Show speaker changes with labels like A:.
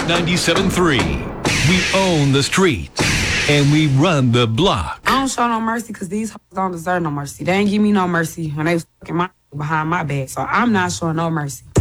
A: 97.3. We own the streets and we run the block.
B: I don't show no mercy because these hoes don't deserve no mercy. They ain't give me no mercy when they was fucking my behind my back. So I'm not showing no mercy.